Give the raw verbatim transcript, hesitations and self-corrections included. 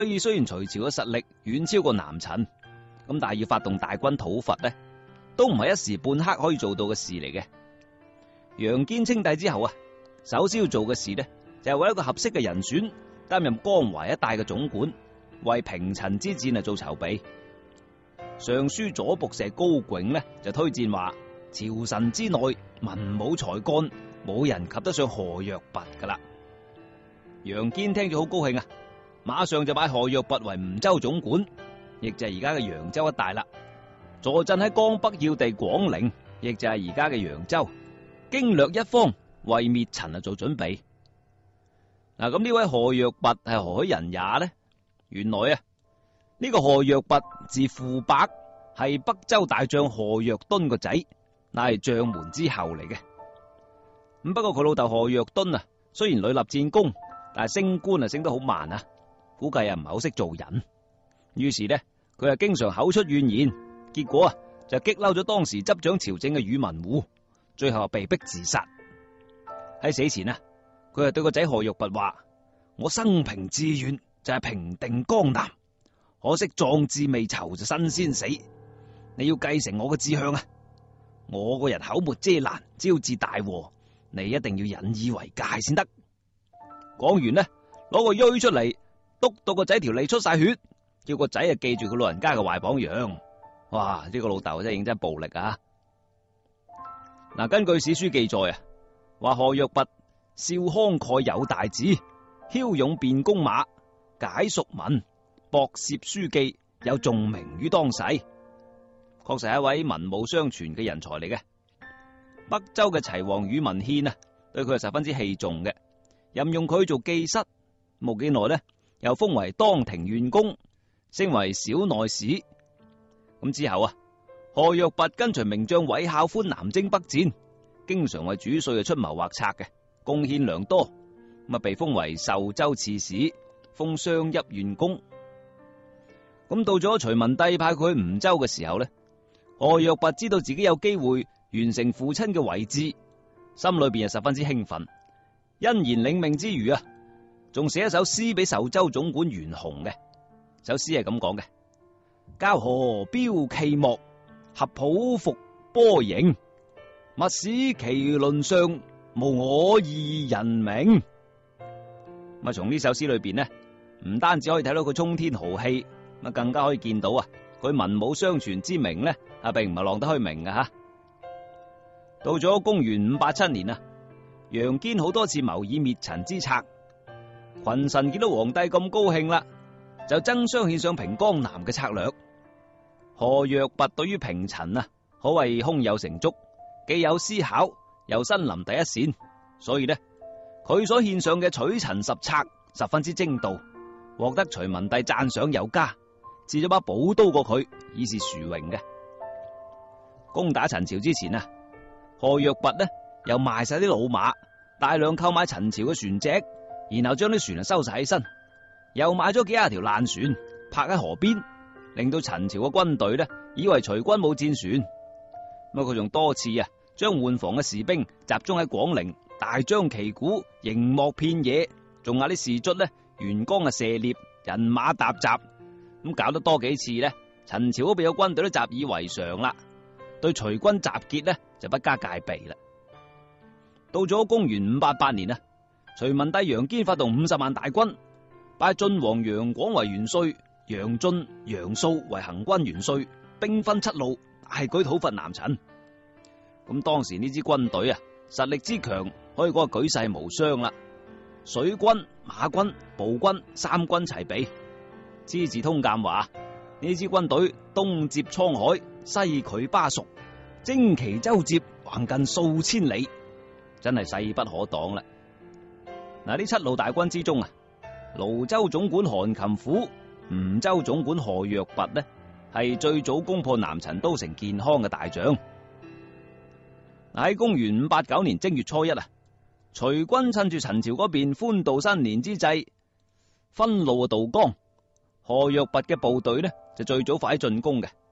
所以雖然隋朝嘅實力遠超過南陳，咁但係要發動大軍討伐呢，都唔係一時半刻可以做到嘅事嚟嘅。楊堅稱帝之後啊，首先要做嘅事呢，就係為一個合適嘅人選擔任江淮一帶嘅總管，為平陳之戰啊做籌備。尚書左僕射高迥呢，就推薦話，朝臣之內文武才幹冇人及得上何若弼噶啦。楊堅聽咗好高興啊，馬上就拜何若弼為吳州總管，亦就係而家嘅揚州一帶啦。坐鎮喺江北要地廣陵，亦就係而家嘅揚州，經略一方，為滅陳啊做準備。嗱，咁呢位何若弼係何許人也呢？原來啊，呢、這個何若弼字傅伯，係北州大將何若敦個仔，乃係將門之後嚟嘅。咁不過佢老豆何若敦啊，雖然屢立戰功，但係升官啊升得好慢啊，估計啊唔係好識做人。於是呢，佢啊經常口出怨言，結果啊就激嬲咗當時執掌朝政嘅宇文護，最後啊被逼自殺。喺死前啊，佢係對個仔何若弼話：我生平志願就係平定江南，可惜壯志未酬就身先死。你要繼承我嘅志向啊！我個人口沒遮攔，招致大禍，你一定要引以為戒先得。講完呢，攞個錐出嚟，督到個仔條脷出晒血，叫個仔啊記住佢老人家嘅壞榜樣。哇！呢個老豆真係認真暴力啊！嗱，根據史書記載啊，話何若弼少慷慨有大志，驍勇辯弓馬，解蜀文，博涉書記，有重名於當世。確實係一位文武雙全嘅人才嚟嘅。北周嘅齊王宇文憲啊，對佢係十分之器重嘅，任用佢做記室，冇幾耐呢，又封為當庭縣公，升為小內史。咁之後啊，何若弼跟隨名將韋孝寬南征北戰，經常為主帥出謀劃策嘅，貢獻良多，咁啊被封為壽州刺史，封商邑縣公。咁到咗隋文帝派佢去吳州嘅時候呢，何若弼知道自己有機會完成父親嘅遺志，心裏邊係十分之興奮，欣然領命之餘啊，仲寫一首詩俾壽州總管袁弘嘅。首詩係咁講嘅：交河標旗幕，合抱伏波形，勿使其輪上，無我二人名。咁啊，從呢首詩裏邊呢，唔單止可以睇到佢衝天豪氣，咁更加可以見到啊，佢文武雙全之名呢，啊，並唔係浪得虛名嘅吓。到咗公元五八七年啊，楊堅好多次謀議滅陳之策，群臣見到皇帝咁高興啦，就爭相獻上平江南嘅策略。何若弼對於平陳啊，可謂胸有成竹，既有思考，又身臨第一線，所以呢，佢所獻上嘅取陳十策十分之精到，獲得隋文帝讚賞有加，賜咗把寶刀過佢，以示殊榮嘅。攻打陳朝之前啊，何若弼呢又賣晒啲老馬，大量購買陳朝嘅船隻，然後將啲船啊收晒起身，又買咗幾廿條爛船泊喺河邊，令到陳朝嘅軍隊呢以為隋軍冇戰船。咁佢仲多次啊將換防嘅士兵集中喺廣陵，大張旗鼓，營幕遍野，仲嗌啲士卒呢沿江啊射獵，人馬沓雜，咁搞得多幾次呢，陳朝嗰邊嘅軍隊都習以為常啦，對隋軍集結呢就不加戒備啦。到咗公元五八八年啊，隋文帝楊堅發動五十萬大軍，拜晉王楊廣為元帥，楊俊、楊素為行軍元帥，兵分七路，大舉討伐南陳。咁當時呢支軍隊啊，實力之強，可以講係舉世無雙啦。水軍、馬軍、步軍三軍齊備。資治通鑑話呢支軍隊東接滄海，西拒巴蜀，征其州接，橫近數千里，真係勢不可擋啦。嗱，呢七路大軍之中啊，廬州總管韓擒虎、吳州總管何若弼呢，係最早攻破南陳都城建康嘅大將。喺公元五八九年正月初一啊，隋軍趁住陳朝嗰邊歡度新年之際，分路渡江。何若弼嘅部隊呢就最早快啲進攻嘅，